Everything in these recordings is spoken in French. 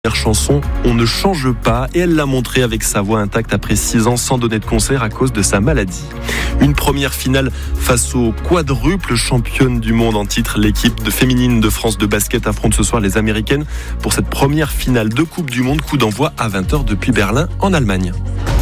Chanson On ne change pas, et elle l'a montré avec sa voix intacte après 6 ans sans donner de concert à cause de sa maladie. Une première finale face aux quadruples championnes du monde en titre. L'équipe féminine de France de basket affronte ce soir les Américaines pour cette première finale de Coupe du Monde. Coup d'envoi à 20h depuis Berlin en Allemagne.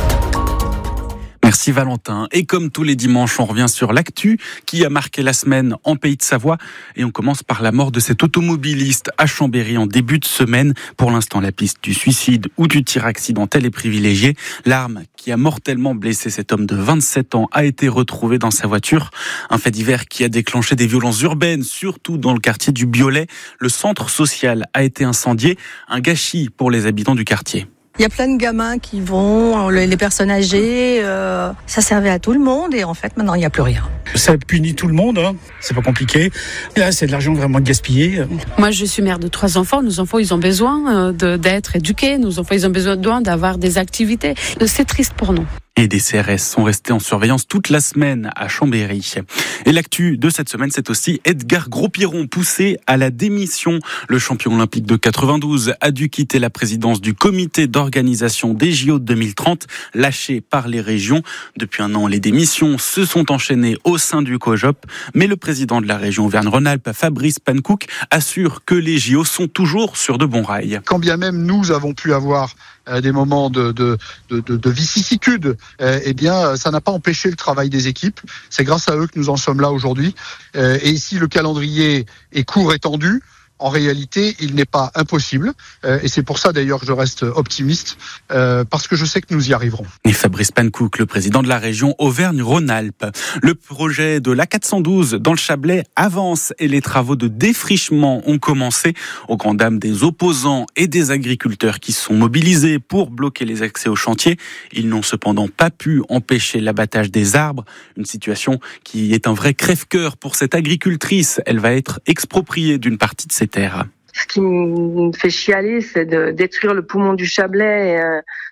Merci Valentin. Et comme tous les dimanches, on revient sur l'actu qui a marqué la semaine en Pays de Savoie. Et on commence par la mort de cet automobiliste à Chambéry en début de semaine. Pour l'instant, la piste du suicide ou du tir accidentel est privilégiée. L'arme qui a mortellement blessé cet homme de 27 ans a été retrouvée dans sa voiture. Un fait divers qui a déclenché des violences urbaines, surtout dans le quartier du Biolay. Le centre social a été incendié. Un gâchis pour les habitants du quartier. Il y a plein de gamins qui vont, les personnes âgées, ça servait à tout le monde et en fait maintenant il n'y a plus rien. Ça punit tout le monde, hein. C'est pas compliqué. Là c'est de l'argent vraiment gaspillé. Moi je suis mère de 3 enfants, nos enfants ils ont besoin d'être éduqués, nos enfants ils ont besoin d'avoir des activités. C'est triste pour nous. Et des CRS sont restés en surveillance toute la semaine à Chambéry. Et l'actu de cette semaine, c'est aussi Edgar Gros-Piron, poussé à la démission. Le champion olympique de 92 a dû quitter la présidence du comité d'organisation des JO de 2030, lâché par les régions. Depuis un an, les démissions se sont enchaînées au sein du COJOP. Mais le président de la région Auvergne-Rhône-Alpes, Fabrice Pankouk, assure que les JO sont toujours sur de bons rails. Quand bien même nous avons pu avoir des moments de vicissitude, eh bien, ça n'a pas empêché le travail des équipes. C'est grâce à eux que nous en sommes là aujourd'hui. Et si le calendrier est court et tendu, en réalité, il n'est pas impossible. Et c'est pour ça d'ailleurs que je reste optimiste, parce que je sais que nous y arriverons. Et Fabrice Pankouk, le président de la région Auvergne-Rhône-Alpes. Le projet de l'A412 dans le Chablais avance et les travaux de défrichement ont commencé aux grandes dames des opposants et des agriculteurs qui se sont mobilisés pour bloquer les accès au chantier. Ils n'ont cependant pas pu empêcher l'abattage des arbres. Une situation qui est un vrai crève-cœur pour cette agricultrice. Elle va être expropriée d'une partie de ses terres. Ce qui me fait chialer, c'est de détruire le poumon du Chablais,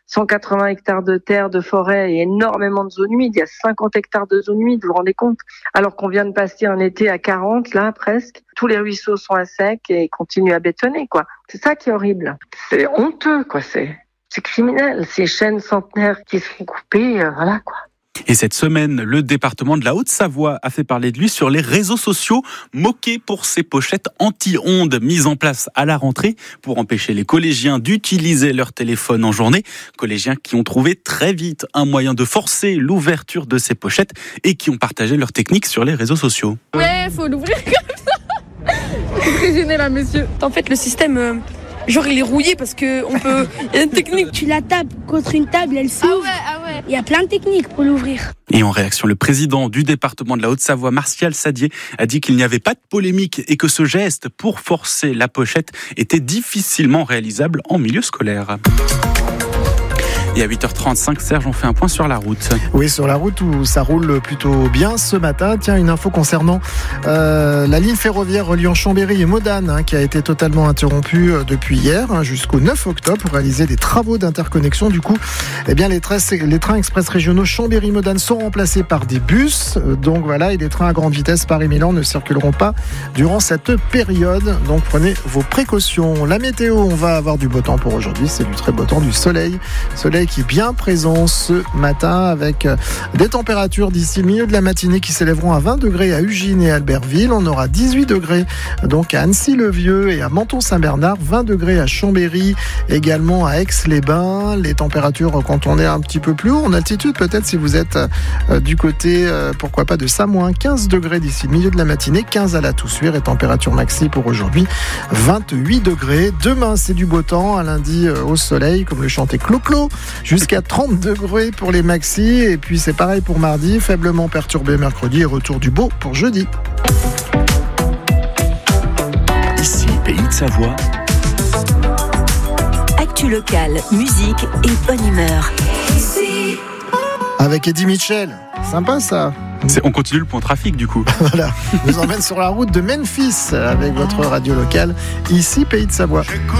180 hectares de terre, de forêt et énormément de zones humides. Il y a 50 hectares de zones humides, vous vous rendez compte? Alors qu'on vient de passer un été à 40, là, presque. Tous les ruisseaux sont à sec et continuent à bétonner, quoi. C'est ça qui est horrible. C'est honteux, quoi. C'est criminel. Ces chênes centenaires qui sont coupés, voilà, quoi. Et cette semaine, le département de la Haute-Savoie a fait parler de lui sur les réseaux sociaux, moqué pour ses pochettes anti-ondes mises en place à la rentrée pour empêcher les collégiens d'utiliser leur téléphone en journée. Collégiens qui ont trouvé très vite un moyen de forcer l'ouverture de ces pochettes et qui ont partagé leur technique sur les réseaux sociaux. Ouais, faut l'ouvrir comme ça. C'est très gêné là, monsieur. En fait, le système... Genre il est rouillé parce que on peut. Il y a une technique. Tu la tapes contre une table, elle s'ouvre. Ah ouais. Il y a plein de techniques pour l'ouvrir. Et en réaction, le président du département de la Haute-Savoie, Martial Sadier, a dit qu'il n'y avait pas de polémique et que ce geste pour forcer la pochette était difficilement réalisable en milieu scolaire. Et à 8h35, Serge, on fait un point sur la route. Oui, sur la route où ça roule plutôt bien ce matin. Tiens, une info concernant la ligne ferroviaire reliant Chambéry et Modane, qui a été totalement interrompue depuis hier jusqu'au 9 octobre pour réaliser des travaux d'interconnexion. Du coup, eh bien, les trains express régionaux Chambéry-Modane sont remplacés par des bus. Donc voilà, et les trains à grande vitesse Paris-Milan ne circuleront pas durant cette période. Donc prenez vos précautions. La météo, on va avoir du beau temps pour aujourd'hui. C'est du très beau temps, du soleil qui est bien présent ce matin avec des températures d'ici le milieu de la matinée qui s'élèveront à 20 degrés à Ugine et Albertville. On aura 18 degrés donc à Annecy-le-Vieux et à Menton-Saint-Bernard, 20 degrés à Chambéry, également à Aix-les-Bains. Les températures quand on est un petit peu plus haut en altitude, peut-être si vous êtes du côté, pourquoi pas de Samoin, 15 degrés d'ici le milieu de la matinée, 15 à la Toussuire et température maxi pour aujourd'hui, 28 degrés. Demain, c'est du beau temps, à lundi au soleil, comme le chantait Clo-Clo. Jusqu'à 30 degrés pour les maxis. Et puis c'est pareil pour mardi, faiblement perturbé mercredi et retour du beau pour jeudi. Ici, Pays de Savoie. Actu locale, musique et bonne humeur. Avec Eddie Mitchell. Sympa ça. On continue le point trafic du coup. Voilà, je vous emmène sur la route de Memphis avec votre radio locale. Ici, Pays de Savoie.